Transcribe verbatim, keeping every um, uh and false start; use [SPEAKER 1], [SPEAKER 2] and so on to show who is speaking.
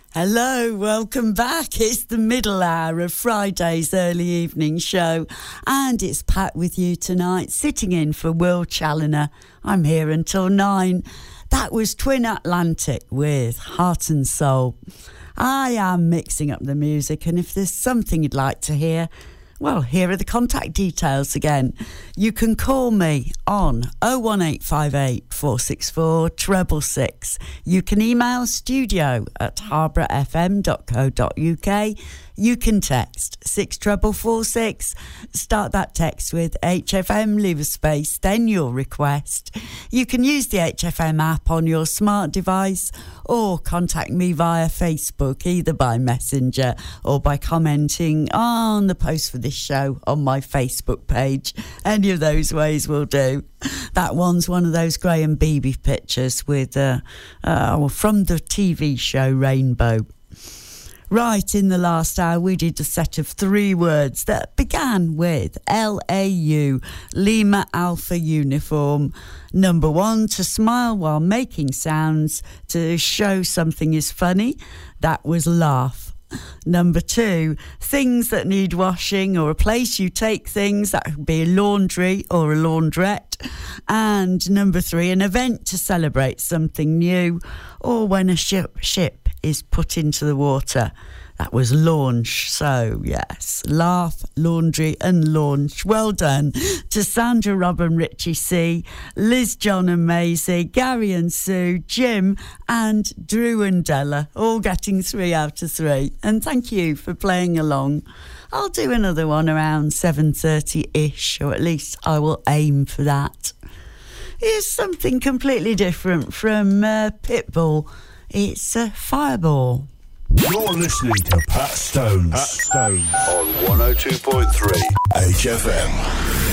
[SPEAKER 1] Hello, welcome back. It's the middle hour of Friday's early evening show, and it's Pat with you tonight, sitting in for Will Challoner. I'm here until nine. That was Twin Atlantic with Heart and Soul. I am mixing up the music, and if there's something you'd like to hear, well, here are the contact details again. You can call me on oh one eight five eight, four six four, six six six. You can email studio at harborough f m dot co dot u k. You can text six four four six. Start that text with H F M, leave a space, then your request. You can use the H F M app on your smart device or contact me via Facebook, either by Messenger or by commenting on the post for this show on my Facebook page. Any of those ways will do. That one's one of those Graham Beebe pictures with uh, uh, from the T V show Rainbow. Right, in the last hour, we did a set of three words that began with L A U, Lima Alpha Uniform. Number one, to smile while making sounds to show something is funny. That was laugh. Number two, things that need washing or a place you take things. That could be a laundry or a laundrette. And number three, an event to celebrate something new or when a ship ship is put into the water. That was launch. So yes, laugh, laundry and launch. Well done to Sandra, Rob and Richie C, Liz, John and Maisie, Gary and Sue, Jim and Drew and Della, all getting three out of three. And thank you for playing along. I'll do another one around seven thirty-ish, or at least I will aim for that. Here's something completely different from uh, Pitbull. It's a Fireball.
[SPEAKER 2] You're listening to Pat Stones.
[SPEAKER 3] Pat Stones on one oh two point three H F M.